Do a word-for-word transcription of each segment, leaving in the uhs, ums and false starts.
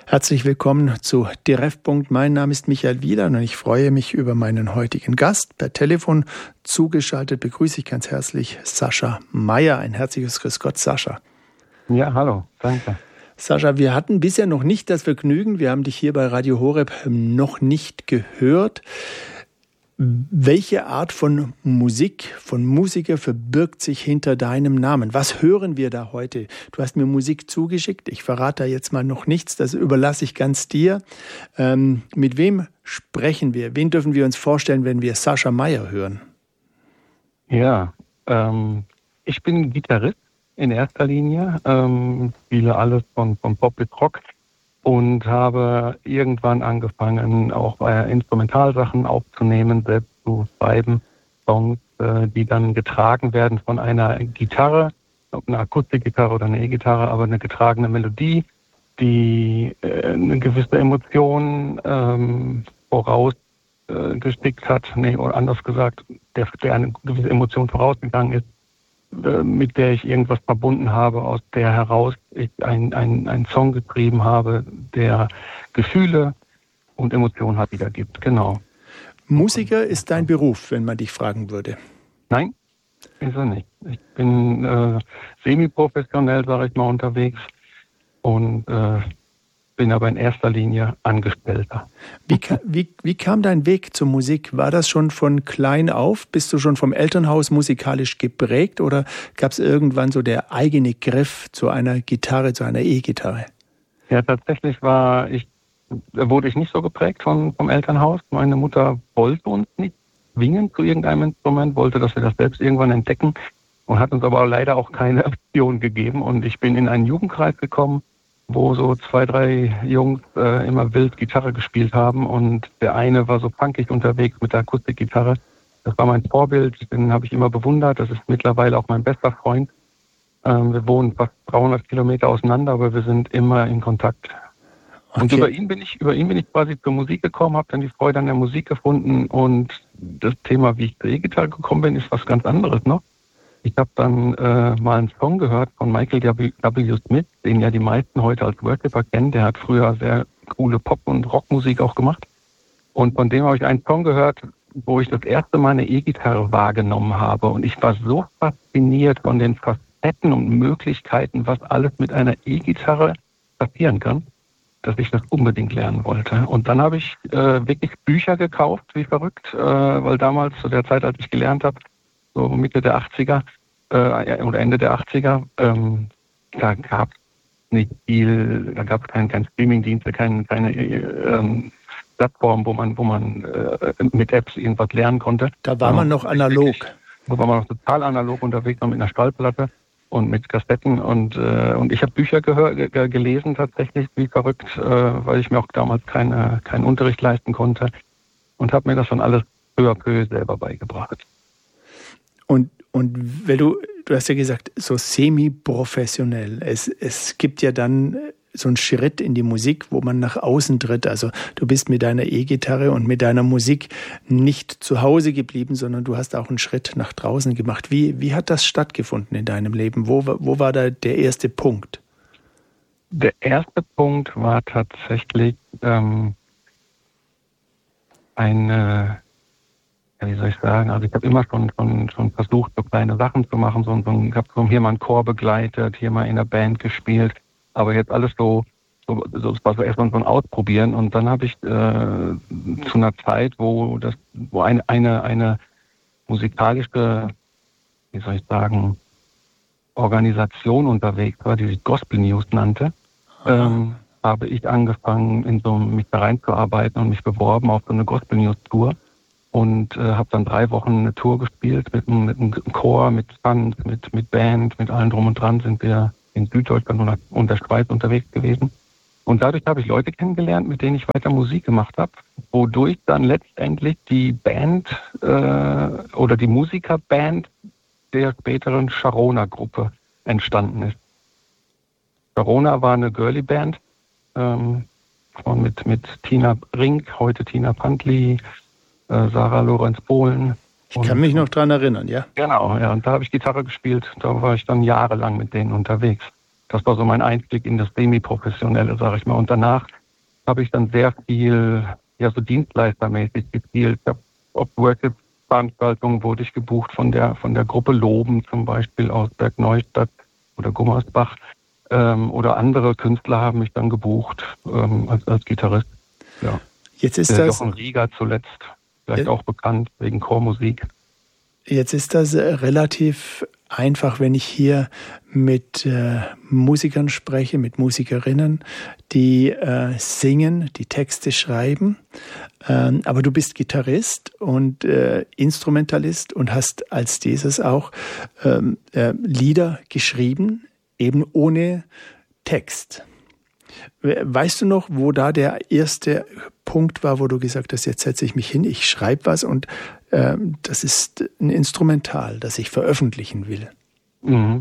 Herzlich willkommen zu Treffpunkt. Mein Name ist Michael Wieland und ich freue mich über meinen heutigen Gast. Per Telefon zugeschaltet begrüße ich ganz herzlich Sascha Meyer. Ein herzliches Grüß Gott, Sascha. Ja, hallo, danke. Sascha, wir hatten bisher noch nicht das Vergnügen, wir haben dich hier bei Radio Horeb noch nicht gehört. Welche Art von Musik, von Musiker verbirgt sich hinter deinem Namen? Was hören wir da heute? Du hast mir Musik zugeschickt. Ich verrate da jetzt mal noch nichts. Das überlasse ich ganz dir. Ähm, mit wem sprechen wir? Wen dürfen wir uns vorstellen, wenn wir Sascha Meyer hören? Ja, ähm, ich bin Gitarrist in erster Linie. Ähm, spiele alles von, von Pop bis Rock. Und habe irgendwann angefangen, auch äh, Instrumentalsachen aufzunehmen, selbst zu schreiben, Songs, äh, die dann getragen werden von einer Gitarre, ob eine Akustikgitarre oder eine E-Gitarre, aber eine getragene Melodie, die äh, eine gewisse Emotion ähm, vorausgestickt äh, hat, nee, oder anders gesagt, der, der eine gewisse Emotion vorausgegangen ist, mit der ich irgendwas verbunden habe, aus der heraus ich einen ein Song geschrieben habe, der Gefühle und Emotionen hat, wiedergibt. Genau. Musiker ist dein Beruf, wenn man dich fragen würde? Nein, ist er nicht. Ich bin äh, semi-professionell, sage ich mal, unterwegs und äh, bin aber in erster Linie Angestellter. Wie, wie, wie kam dein Weg zur Musik? War das schon von klein auf? Bist du schon vom Elternhaus musikalisch geprägt oder gab es irgendwann so der eigene Griff zu einer Gitarre, zu einer E-Gitarre? Ja, tatsächlich war ich, wurde ich nicht so geprägt von, vom Elternhaus. Meine Mutter wollte uns nicht zwingen zu irgendeinem Instrument, wollte, dass wir das selbst irgendwann entdecken und hat uns aber leider auch keine Option gegeben. Und ich bin in einen Jugendkreis gekommen, wo so zwei, drei Jungs äh, immer wild Gitarre gespielt haben und der eine war so punkig unterwegs mit der Akustikgitarre. Das war mein Vorbild, den habe ich immer bewundert. Das ist mittlerweile auch mein bester Freund. Ähm, wir wohnen fast dreihundert Kilometer auseinander, aber wir sind immer in Kontakt. Okay. Und über ihn bin ich, über ihn bin ich quasi zur Musik gekommen, habe dann die Freude an der Musik gefunden und das Thema, wie ich zur E-Gitarre gekommen bin, ist was ganz anderes noch. Ich habe dann äh, mal einen Song gehört von Michael W. Smith, den ja die meisten heute als Worshipper kennen. Der hat früher sehr coole Pop- und Rockmusik auch gemacht. Und von dem habe ich einen Song gehört, wo ich das erste Mal eine E-Gitarre wahrgenommen habe. Und ich war so fasziniert von den Facetten und Möglichkeiten, was alles mit einer E-Gitarre passieren kann, dass ich das unbedingt lernen wollte. Und dann habe ich äh, wirklich Bücher gekauft, wie verrückt, äh, weil damals, zu der Zeit, als ich gelernt habe, so Mitte der achtziger äh, oder Ende der achtziger, ähm, da gab es nicht viel, da gab es keinen kein Streamingdienste, kein, keine ähm, Plattform, wo man, wo man äh, mit Apps irgendwas lernen konnte. Da war man noch analog. Da war man noch total analog unterwegs, noch mit einer Schallplatte und mit Kassetten und äh, und ich habe Bücher gehör, g- gelesen tatsächlich, wie verrückt, äh, weil ich mir auch damals keine, keinen Unterricht leisten konnte und habe mir das dann alles peu à peu selber beigebracht. Und, und wenn du, du hast ja gesagt, so semi-professionell. Es, es gibt ja dann so einen Schritt in die Musik, wo man nach außen tritt. Also du bist mit deiner E-Gitarre und mit deiner Musik nicht zu Hause geblieben, sondern du hast auch einen Schritt nach draußen gemacht. Wie, wie hat das stattgefunden in deinem Leben? Wo, wo war da der erste Punkt? Der erste Punkt war tatsächlich ähm, eine... Ja, wie soll ich sagen, also ich habe immer schon, schon, schon versucht, so kleine Sachen zu machen. So, so, ich habe so hier mal einen Chor begleitet, hier mal in der Band gespielt, aber jetzt alles so, so, so es war so erstmal so ein Ausprobieren. Und dann habe ich äh, zu einer Zeit, wo das, wo eine, eine, eine musikalische, wie soll ich sagen, Organisation unterwegs war, die sich Gospel News nannte, ähm, habe ich angefangen, in so mich da reinzuarbeiten und mich beworben auf so eine Gospel News Tour. Und äh, habe dann drei Wochen eine Tour gespielt mit, mit einem Chor, mit Tanz, mit, mit Band, mit allem drum und dran sind wir in Süddeutschland und, und der Schweiz unterwegs gewesen. Und dadurch habe ich Leute kennengelernt, mit denen ich weiter Musik gemacht habe, wodurch dann letztendlich die Band äh, oder die Musikerband der späteren Sharona-Gruppe entstanden ist. Sharona war eine Girly-Band ähm, mit, mit Tina Rink, heute Tina Pantli, Sarah Lorenz Bohlen. Ich kann mich noch dran erinnern, ja. Genau, ja. Und da habe ich Gitarre gespielt. Da war ich dann jahrelang mit denen unterwegs. Das war so mein Einstieg in das Semi-Professionelle, sage ich mal. Und danach habe ich dann sehr viel, ja, so dienstleistermäßig gespielt. Ich habe auf Worship-Veranstaltungen wurde ich gebucht von der von der Gruppe Loben zum Beispiel aus Bergneustadt oder Gummersbach. Ähm, oder andere Künstler haben mich dann gebucht ähm, als, als Gitarrist. Ja. Jetzt ist der das Jochen Rieger zuletzt, vielleicht äh, auch bekannt wegen Chormusik. Jetzt ist das relativ einfach, wenn ich hier mit äh, Musikern spreche, mit Musikerinnen, die äh, singen, die Texte schreiben. Ähm, aber du bist Gitarrist und äh, Instrumentalist und hast als dieses auch ähm, äh, Lieder geschrieben, eben ohne Text. Weißt du noch, wo da der erste Punkt war, wo du gesagt hast, jetzt setze ich mich hin, ich schreibe was und äh, das ist ein Instrumental, das ich veröffentlichen will? Mhm.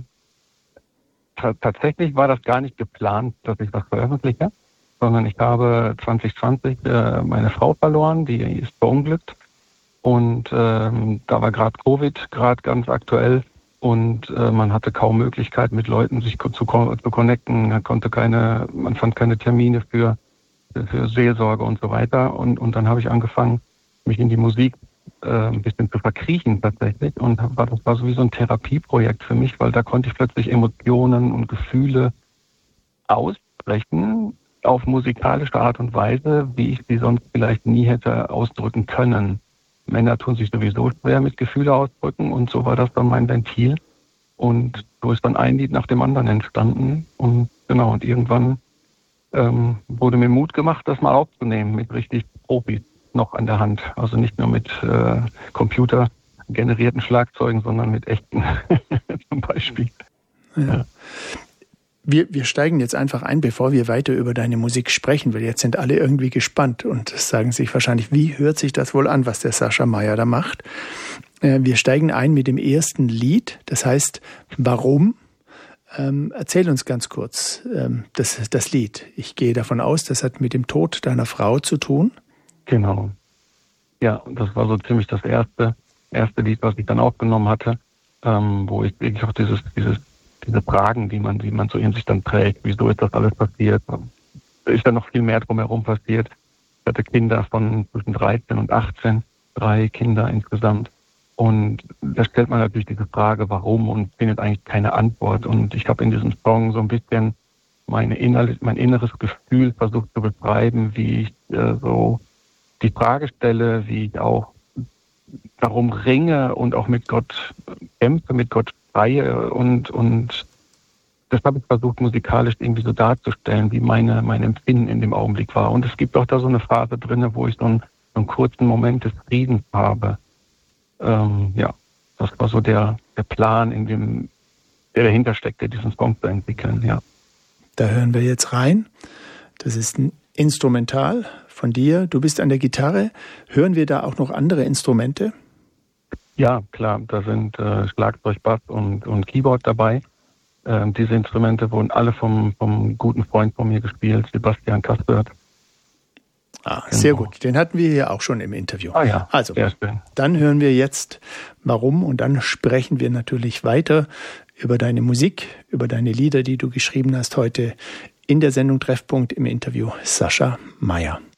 T- tatsächlich war das gar nicht geplant, dass ich was veröffentliche, sondern ich habe zwanzig zwanzig äh, meine Frau verloren, die ist verunglückt und ähm, da war gerade Covid, gerade ganz aktuell. Und äh, man hatte kaum Möglichkeit, mit Leuten sich zu, zu connecten. Man konnte keine, man fand keine Termine für, für Seelsorge und so weiter. Und, und dann habe ich angefangen, mich in die Musik äh, ein bisschen zu verkriechen tatsächlich. Und war, das war so wie so ein Therapieprojekt für mich, weil da konnte ich plötzlich Emotionen und Gefühle aussprechen auf musikalische Art und Weise, wie ich sie sonst vielleicht nie hätte ausdrücken können. Männer tun sich sowieso schwer mit Gefühle ausdrücken und so war das dann mein Ventil. Und so ist dann ein Lied nach dem anderen entstanden. Und genau, und irgendwann ähm, wurde mir Mut gemacht, das mal aufzunehmen mit richtig Profis noch an der Hand. Also nicht nur mit äh, computergenerierten Schlagzeugen, sondern mit echten zum Beispiel. Ja. Ja. Wir, wir steigen jetzt einfach ein, bevor wir weiter über deine Musik sprechen, weil jetzt sind alle irgendwie gespannt und sagen sich wahrscheinlich, wie hört sich das wohl an, was der Sascha Mayer da macht? Äh, wir steigen ein mit dem ersten Lied, das heißt Warum? Ähm, erzähl uns ganz kurz ähm, das, das Lied. Ich gehe davon aus, das hat mit dem Tod deiner Frau zu tun. Genau. Ja, das war so ziemlich das erste, erste Lied, was ich dann aufgenommen hatte, ähm, wo ich wirklich auch dieses, dieses diese Fragen, die man, die man so in sich dann trägt. Wieso ist das alles passiert? Ist da noch viel mehr drumherum passiert? Ich hatte Kinder von zwischen dreizehn und achtzehn, drei Kinder insgesamt. Und da stellt man natürlich diese Frage, warum, und findet eigentlich keine Antwort. Und ich habe in diesem Song so ein bisschen meine inner, mein inneres Gefühl versucht zu beschreiben, wie ich äh, so die Frage stelle, wie ich auch darum ringe und auch mit Gott kämpfe, mit Gott Reihe und, und das habe ich versucht, musikalisch irgendwie so darzustellen, wie meine, mein Empfinden in dem Augenblick war. Und es gibt auch da so eine Phase drin, wo ich so einen, so einen kurzen Moment des Friedens habe. Ähm, ja, das war so der, der Plan, in dem, der dahinter steckte, diesen Song zu entwickeln, ja. Da hören wir jetzt rein. Das ist ein Instrumental von dir. Du bist an der Gitarre. Hören wir da auch noch andere Instrumente? Ja, klar, da sind äh, Schlagzeug, Bass und, und Keyboard dabei. Ähm, diese Instrumente wurden alle vom, vom guten Freund von mir gespielt, Sebastian Kaspert. Ah, genau. Sehr gut. Den hatten wir hier auch schon im Interview. Ah ja, also, sehr schön. Dann hören wir jetzt Warum und dann sprechen wir natürlich weiter über deine Musik, über deine Lieder, die du geschrieben hast heute in der Sendung Treffpunkt im Interview Sascha Mayer.